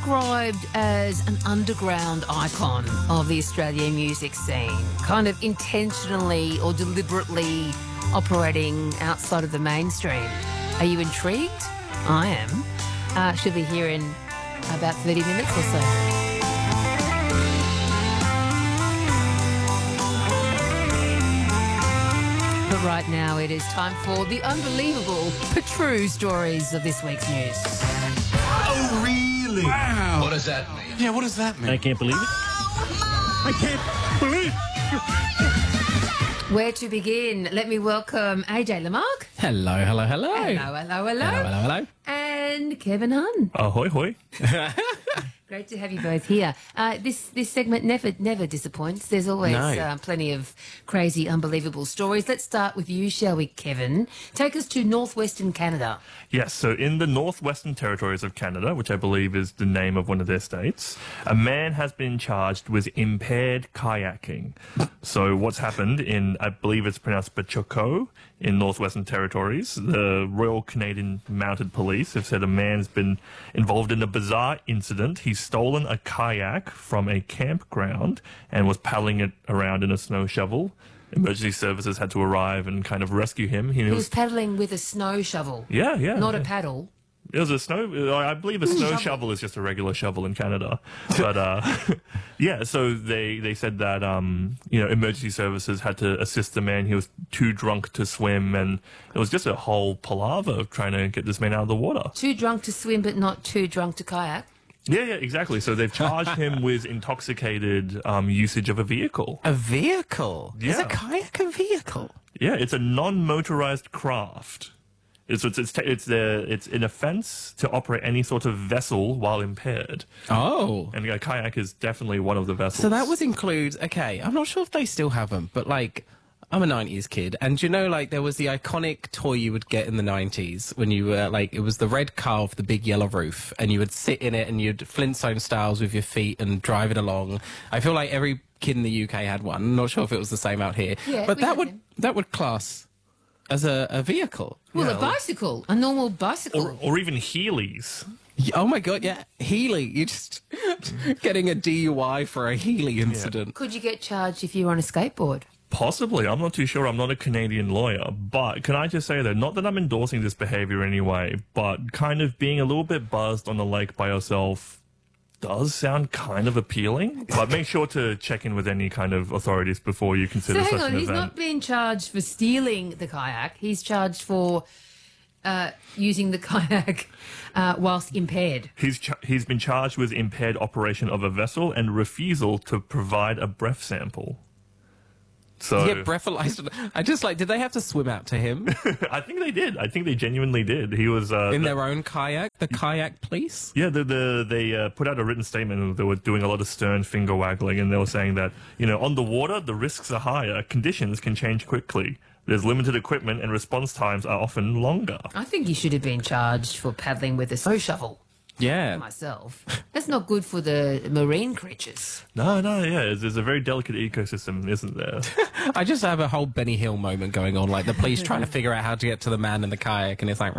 described as an underground icon of the Australian music scene, kind of intentionally or deliberately operating outside of the mainstream. Are you intrigued? I am. Should be here in about 30 minutes or so. But right now it is time for the unbelievable, but true stories of this week's news. Oh, really? Wow. What does that mean? Yeah, what does that mean? I can't believe it. I can't believe Where to begin? Let me welcome AJ Lamarck. Hello. Hello, hello. And Kevin Hunn. Ahoy, hoy. Great to have you both here. This segment never disappoints. There's always plenty of crazy, unbelievable stories. Let's start with you, shall we, Kevin? Take us to northwestern Canada. Yes, so in the Northwestern Territories of Canada, which I believe is the name of one of their states, a man has been charged with impaired kayaking. So what's happened in, I believe it's pronounced Bachoko, in Northwestern Territories, the Royal Canadian Mounted Police have said a man's been involved in a bizarre incident. He's stolen a kayak from a campground and was paddling it around in a snow shovel. Emergency services had to arrive and kind of rescue him. He was paddling with a snow shovel. Yeah. Not a paddle. It was a snow. I believe a snow shovel is just a regular shovel in Canada, but yeah. So they said that emergency services had to assist the man. He was too drunk to swim, and it was just a whole palaver of trying to get this man out of the water. Too drunk to swim, but not too drunk to kayak. Yeah, exactly. So they've charged him with intoxicated usage of a vehicle. A vehicle? Yeah. Is a kayak a vehicle? Yeah, it's a non-motorized craft. It's an offence to operate any sort of vessel while impaired. Oh. And a kayak is definitely one of the vessels. So that would include, okay, I'm not sure if they still have them, but like, I'm a 90s kid, and there was the iconic toy you would get in the 90s when you were it was the red car with the big yellow roof, and you would sit in it and you'd Flintstone styles with your feet and drive it along. I feel like every kid in the UK had one. I'm not sure if it was the same out here. Yeah, but that would class as a vehicle. Well, a bicycle, a normal bicycle. Or even Heelys. Oh my God, yeah. Healy. You're just getting a DUI for a Healy incident. Yeah. Could you get charged if you were on a skateboard? Possibly. I'm not too sure. I'm not a Canadian lawyer. But can I just say that, not that I'm endorsing this behavior anyway, but kind of being a little bit buzzed on the lake by yourself does sound kind of appealing. But make sure to check in with any kind of authorities before you consider such an event. So hang on, he's not being charged for stealing the kayak. He's charged for using the kayak whilst impaired. He's been charged with impaired operation of a vessel and refusal to provide a breath sample. So yeah, breathalyzed. I just did they have to swim out to him? I think they did. I think they genuinely did. He was in their own kayak, the kayak police. Yeah, they put out a written statement, and they were doing a lot of stern finger waggling, and they were saying that, on the water the risks are higher, conditions can change quickly. There's limited equipment, and response times are often longer. I think he should have been charged for paddling with a snow shovel. Yeah. Myself. That's not good for the marine creatures. No, yeah. There's a very delicate ecosystem, isn't there? I just have a whole Benny Hill moment going on, the police trying to figure out how to get to the man in the kayak, and it's like...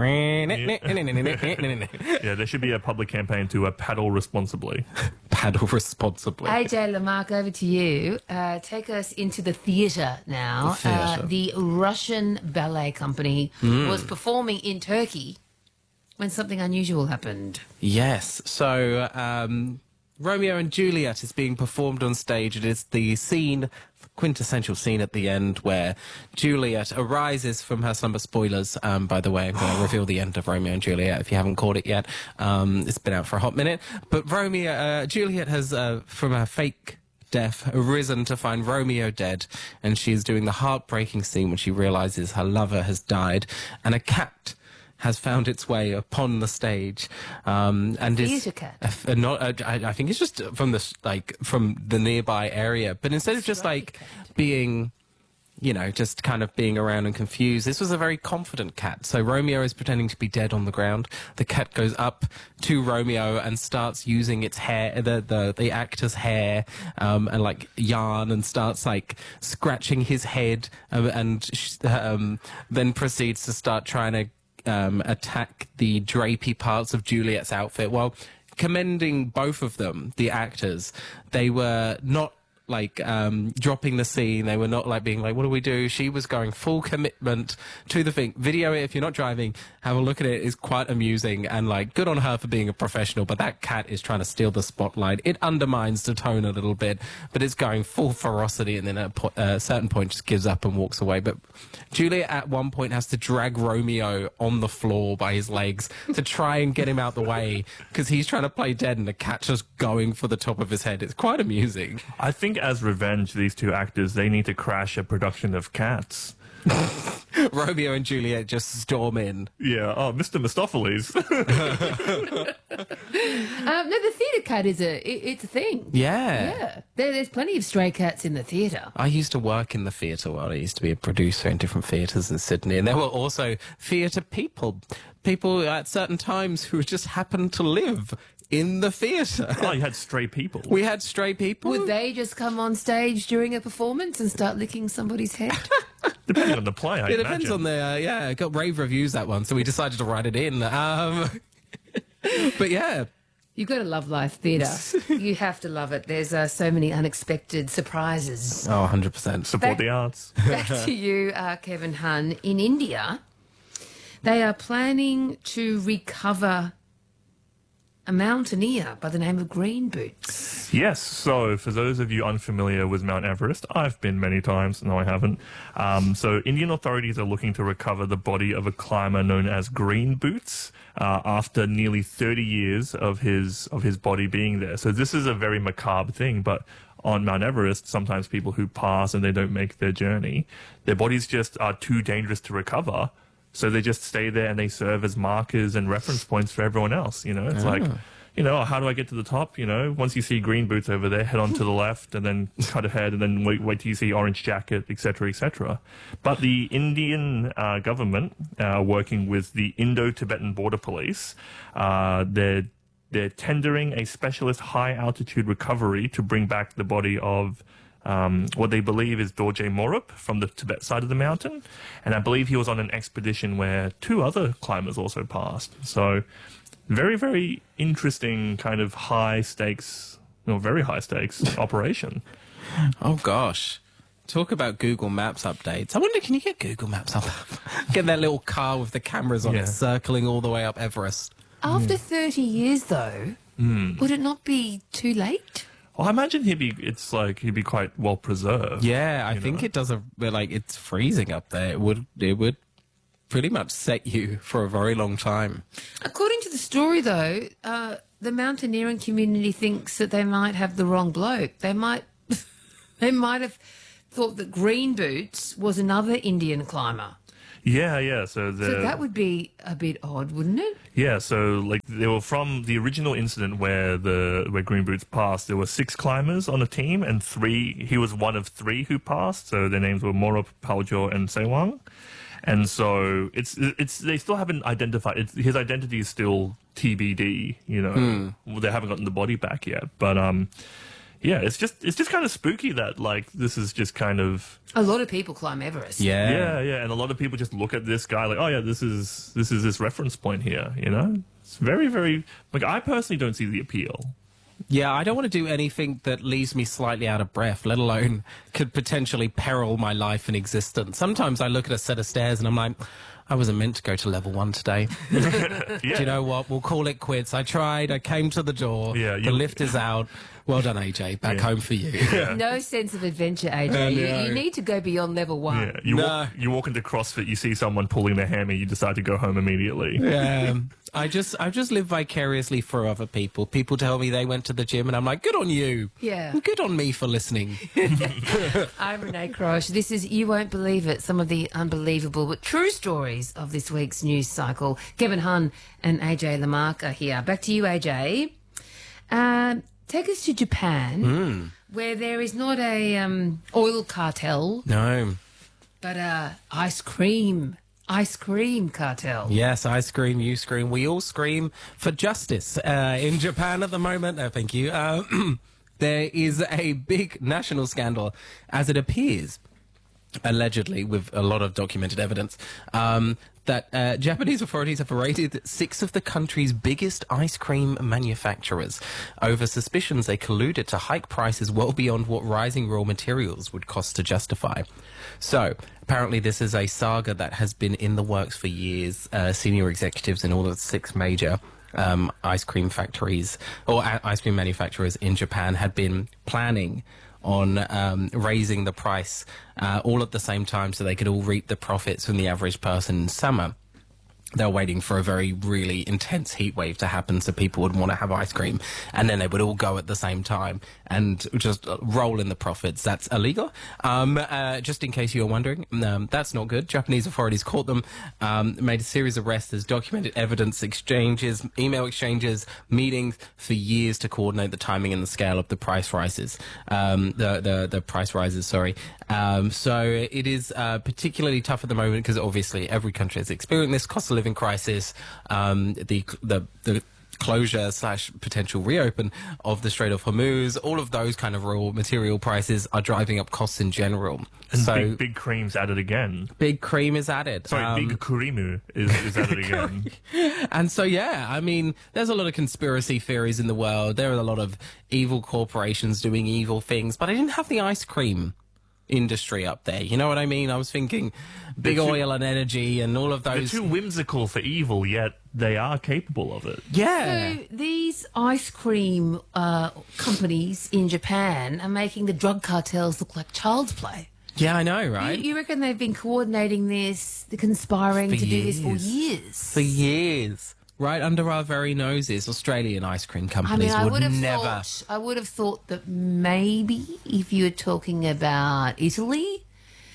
Yeah, there should be a public campaign to paddle responsibly. Paddle responsibly. AJ Lamarck, over to you. Take us into the theatre now. The Russian Ballet Company was performing in Turkey when something unusual happened. Yes. So, Romeo and Juliet is being performed on stage. It is the quintessential scene at the end where Juliet arises from her slumber. Spoilers, by the way. I'm going to reveal the end of Romeo and Juliet if you haven't caught it yet. It's been out for a hot minute. But Juliet has, from her fake death, arisen to find Romeo dead, and she is doing the heartbreaking scene when she realizes her lover has died, and a cat has found its way upon the stage, and is cat. I think it's just from the nearby area. But instead of just being, just kind of being around and confused, this was a very confident cat. So Romeo is pretending to be dead on the ground. The cat goes up to Romeo and starts using its hair, the actor's hair, and yarn, and starts scratching his head, and then proceeds to start trying to attack the drapey parts of Juliet's outfit while commending both of them, the actors. They were not like dropping the scene. They were not like being like, what do we do? She was going full commitment to the thing. Video it if you're not driving. Have a look at it. It's quite amusing, and like good on her for being a professional. But that cat is trying to steal the spotlight. It undermines the tone a little bit, but it's going full ferocity, and then at a certain point just gives up and walks away. But Juliet at one point has to drag Romeo on the floor by his legs to try and get him out the way because he's trying to play dead, and the cat's just going for the top of his head. It's quite amusing. I think as revenge, these two actors, they need to crash a production of Cats. Romeo and Juliet just storm in. Yeah. Oh, Mr. Mistopheles. No, the theatre cat is it's a thing. Yeah. There's plenty of stray cats in the theatre. I used to work in the theatre while I used to be a producer in different theatres in Sydney, and there were also theatre people at certain times who just happened to live in the theatre. Oh, you had stray people. We had stray people. Would they just come on stage during a performance and start licking somebody's head? Depending on the play, I It imagine. depends on the, it got rave reviews, that one, so we decided to write it in. But yeah. You've got to love live theatre. You have to love it. There's so many unexpected surprises. Oh, 100%. Support the arts. Back to you, Kevin Hun. In India, they are planning to recover a mountaineer by the name of Green Boots. Yes, so for those of you unfamiliar with Mount Everest, I've been many times. No, I haven't. So Indian authorities are looking to recover the body of a climber known as Green Boots after nearly 30 years of his body being there. So this is a very macabre thing, but on Mount Everest, sometimes people who pass and they don't make their journey, their bodies just are too dangerous to recover. So they just stay there and they serve as markers and reference points for everyone else. You know, it's like, you know, how do I get to the top? You know, once you see Green Boots over there, head on to the left and then cut ahead and then wait till you see Orange Jacket, etc., etc. But the Indian government, working with the Indo-Tibetan Border Police, they're tendering a specialist high-altitude recovery to bring back the body of what they believe is Dorje Morup from the Tibet side of the mountain. And I believe he was on an expedition where 2 other climbers also passed. So very, very interesting kind of high stakes, very high stakes operation. Oh, gosh. Talk about Google Maps updates. I wonder, can you get Google Maps up? Get that little car with the cameras on it circling all the way up Everest. After 30 years, though, would it not be too late? Well, I imagine he'd be quite well preserved. Yeah, I think it does it's freezing up there. It would pretty much set you for a very long time. According to the story, though, the mountaineering community thinks that they might have the wrong bloke. They might have thought that Green Boots was another Indian climber. Yeah. So that would be a bit odd, wouldn't it? Yeah, so like they were from the original incident where Green Boots passed. There were 6 climbers on a team, and he was one of 3 who passed. So their names were Morup, Paljor, and Sewang. And so they still haven't identified his identity is still TBD. They haven't gotten the body back yet, but yeah, it's just kind of spooky that like this is just kind of a lot of people climb Everest. Yeah, and a lot of people just look at this guy like, oh yeah, this is this reference point here. It's very, very like I personally don't see the appeal. Yeah, I don't want to do anything that leaves me slightly out of breath, let alone could potentially peril my life and existence. Sometimes I look at a set of stairs and I'm like, I wasn't meant to go to level 1 today. Do you know what? We'll call it quits. I tried. I came to the door. Yeah, the lift is out. Well done, AJ. Back home for you. Yeah. No sense of adventure, AJ. You need to go beyond level 1. Yeah. You walk into CrossFit, you see someone pulling their hammer, you decide to go home immediately. Yeah. I just live vicariously for other people. People tell me they went to the gym and I'm like, good on you. Yeah. And good on me for listening. I'm Renee Crosh. This is You Won't Believe It, some of the unbelievable but true stories of this week's news cycle. Kevin Hun and AJ Lamarck are here. Back to you, AJ. Take us to Japan, where there is not a oil cartel. No. But a ice cream cartel. Yes, I scream, you scream, we all scream for justice. In Japan at the moment, no thank you, there is a big national scandal, as it appears, allegedly, with a lot of documented evidence, that Japanese authorities have raided 6 of the country's biggest ice cream manufacturers over suspicions they colluded to hike prices well beyond what rising raw materials would cost to justify. So, apparently this is a saga that has been in the works for years. Senior executives in all of the 6 major ice cream factories or ice cream manufacturers in Japan had been planning on raising the price all at the same time so they could all reap the profits from the average person in summer. They're waiting for a very, really intense heat wave to happen so people would want to have ice cream, and then they would all go at the same time and just roll in the profits. That's illegal. Just in case you're wondering, that's not good. Japanese authorities caught them, made a series of arrests, documented evidence exchanges, email exchanges, meetings for years to coordinate the timing and the scale of the price rises. The price rises, sorry. So it is particularly tough at the moment because obviously every country is experiencing this cost of living crisis, the closure / potential reopen of the Strait of Hormuz. All of those kind of raw material prices are driving up costs in general. And so big cream's added again. Big cream is added. Sorry, big kurimu is added again. And so, yeah, I mean, there's a lot of conspiracy theories in the world. There are a lot of evil corporations doing evil things, but I didn't have the ice cream industry up there. You know what I mean? I was thinking big oil and energy and all of those. They're too whimsical for evil, yet they are capable of it. Yeah. So these ice cream companies in Japan are making the drug cartels look like child's play. Yeah, I know, right? You reckon they've been coordinating this, conspiring to do this for years? For years. Right under our very noses, Australian ice cream companies I would never. I would have thought that maybe if you were talking about Italy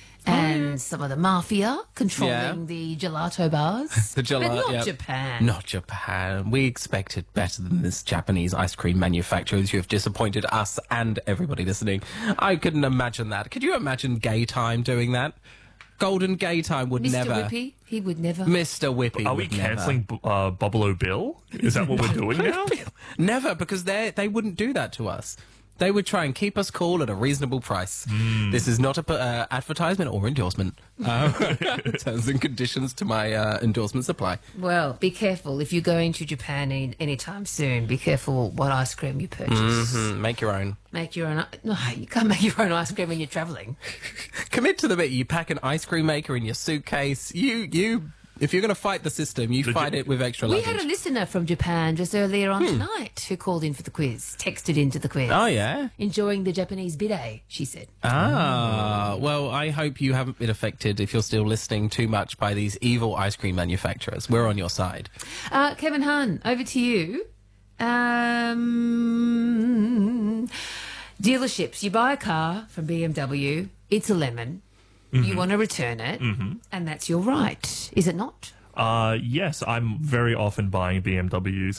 and some of the mafia controlling the gelato bars, The gelato, but not yep. Japan. Not Japan. We expected better than this Japanese ice cream manufacturers. You have disappointed us and everybody listening. I couldn't imagine that. Could you imagine Gay Time doing that? Golden Gay Time would Mr. never. Whippy, he would never. Mr. Whippy. Are we would never. cancelling Buffalo Bill? Is that what we're doing now? Never, because they wouldn't do that to us. They would try and keep us cool at a reasonable price. This is not a advertisement or endorsement. Terms and conditions to my endorsement supply. Well, be careful if you're going to Japan anytime soon. Be careful what ice cream you purchase. Make your own. Make your own. No, you can't make your own ice cream when you're travelling. Commit to the bit. You pack an ice cream maker in your suitcase. You. If you're going to fight the system, you fight it with extra We luggage. had a listener from Japan just earlier on tonight who called in for the quiz, texted into the quiz. Oh, yeah? Enjoying the Japanese bidet, she said. Well, I hope you haven't been affected if you're still listening too much by these evil ice cream manufacturers. We're on your side. Kevin Hahn, over to you. Dealerships. You buy a car from BMW, it's a lemon. You want to return it, and that's your right, is it not? Yes, I'm very often buying BMWs